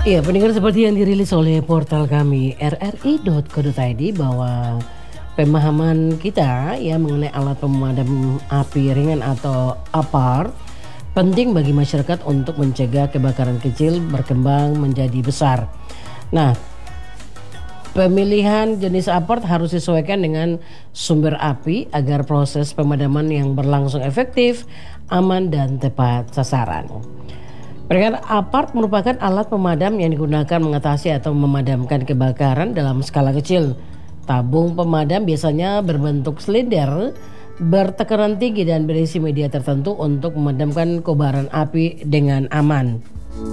Iya, pendengar, seperti yang dirilis oleh portal kami rri.co.id bahwa pemahaman kita ya mengenai alat pemadam api ringan atau APAR penting bagi masyarakat untuk mencegah kebakaran kecil berkembang menjadi besar. Nah, pemilihan jenis APAR harus disesuaikan dengan sumber api agar proses pemadaman yang berlangsung efektif, aman dan tepat sasaran. Peringatan APAR merupakan alat pemadam yang digunakan mengatasi atau memadamkan kebakaran dalam skala kecil. Tabung pemadam biasanya berbentuk silinder, bertekanan tinggi dan berisi media tertentu untuk memadamkan kobaran api dengan aman.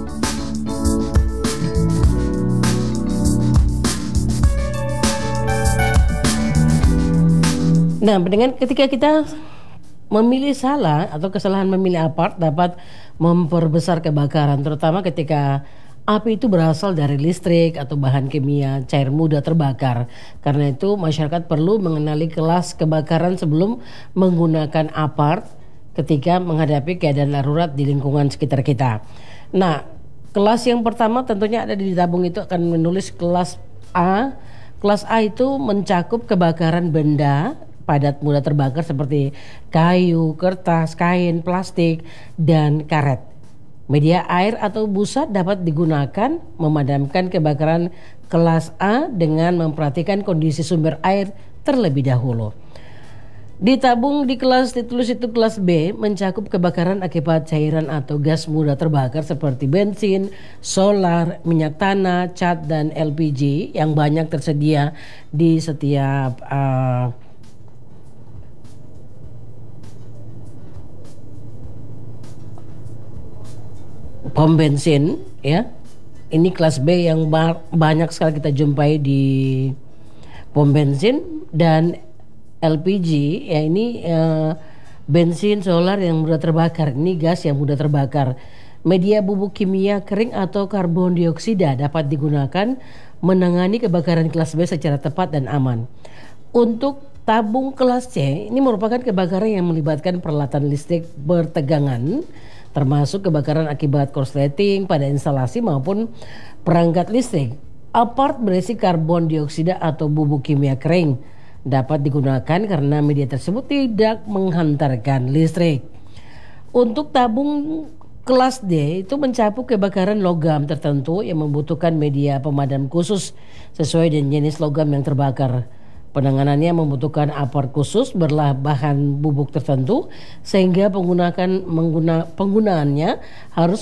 Nah, dengan ketika kita memilih salah atau kesalahan memilih APAR dapat memperbesar kebakaran, terutama ketika api itu berasal dari listrik atau bahan kimia cair mudah terbakar. Karena itu masyarakat perlu mengenali kelas kebakaran sebelum menggunakan APAR ketika menghadapi keadaan darurat di lingkungan sekitar kita. Nah, kelas yang pertama tentunya ada di tabung itu akan menulis kelas A. Kelas A itu mencakup kebakaran benda padat mudah terbakar seperti kayu, kertas, kain, plastik, dan karet. Media air atau busa dapat digunakan memadamkan kebakaran kelas A dengan memperhatikan kondisi sumber air terlebih dahulu. Di tabung di kelas ditulis itu kelas B mencakup kebakaran akibat cairan atau gas mudah terbakar seperti bensin, solar, minyak tanah, cat, dan LPG yang banyak tersedia di setiap pom bensin ya. Ini kelas B yang banyak sekali kita jumpai di pom bensin. Dan LPG ya, ini bensin solar yang mudah terbakar. Ini gas yang mudah terbakar. Media bubuk kimia kering atau karbon dioksida dapat digunakan menangani kebakaran kelas B secara tepat dan aman. Untuk tabung kelas C, ini merupakan kebakaran yang melibatkan peralatan listrik bertegangan, termasuk kebakaran akibat korsleting pada instalasi maupun perangkat listrik. APAR berisi karbon dioksida atau bubuk kimia kering dapat digunakan karena media tersebut tidak menghantarkan listrik. Untuk tabung kelas D itu mencakup kebakaran logam tertentu yang membutuhkan media pemadam khusus sesuai dengan jenis logam yang terbakar. Penanganannya membutuhkan APAR khusus berbahan bubuk tertentu sehingga penggunaannya harus